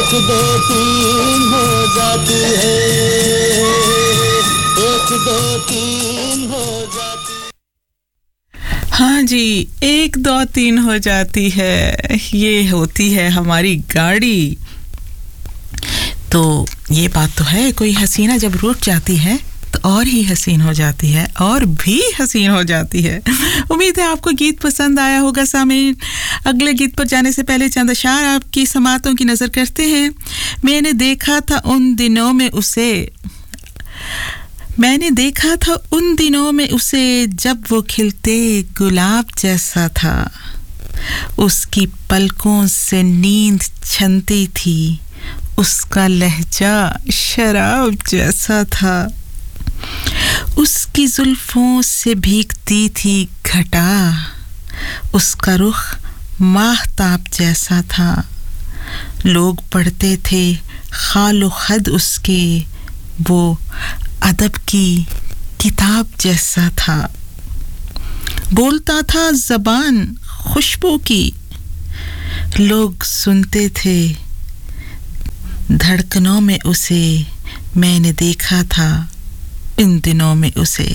एक दो तीन हो जाती है एक दो तीन हो जाती हाँ जी 1 2 3 हो जाती है ये होती है हमारी गाड़ी तो ये बात तो है कोई हसीना जब रुक जाती है तो और ही हसीन हो जाती है और भी हसीन हो जाती है उम्मीद है आपको गीत पसंद आया होगा सामीन अगले गीत पर जाने से पहले चंद अशार आपकी समातों की नजर करते हैं मैंने देखा था उन दिनों में उसे जब वो खिलते गुलाब जैसा था उसकी पलकों से नींद छनती थी उसका लहजा शराब जैसा था उसकी जुल्फों से भीगती थी घटा उसका रुख माहताब जैसा था लोग पढ़ते थे खालो खद उसके वो अदब की किताब जैसा था बोलता था ज़बान खुशबू की लोग सुनते थे धड़कनों में उसे मैंने देखा था उन दिनों में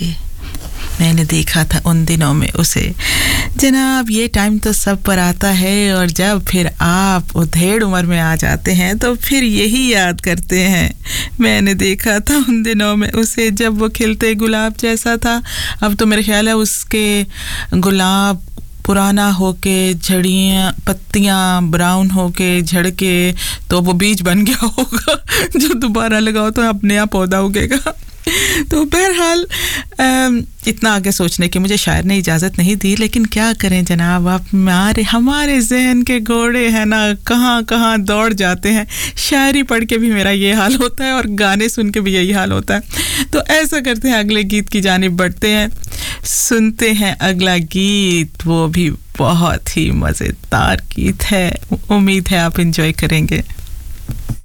उसे जनाब ये टाइम तो सब पर आता है और जब फिर आप उधेड़ उम्र में आ जाते हैं तो फिर यही याद करते हैं मैंने देखा था उन दिनों में उसे जब वो खिलते गुलाब जैसा था अब तो मेरे ख्याल है उसके गुलाब पुराना होके झड़ियां पत्तियां ब्राउन होके झड़ के तो वो बीज बन गया होगा जो दोबारा लगाओ तो अपने आप पौधा उगेगा तो बहरहाल इतना आगे सोचने की मुझे शायर ने इजाज़त नहीं दी लेकिन क्या करें जनाब आप हमारे ज़हन के घोड़े हैं ना कहां दौड़ जाते हैं शायरी पढ़ के भी मेरा ये हाल होता है और गाने सुन के भी यही हाल होता है तो ऐसा करते हैं अगले गीत की जानिब बढ़ते हैं सुनते हैं अगला गीत वो भी बहुत ही मज़ेदार गीत है उम्मीद है आप एंजॉय करेंगे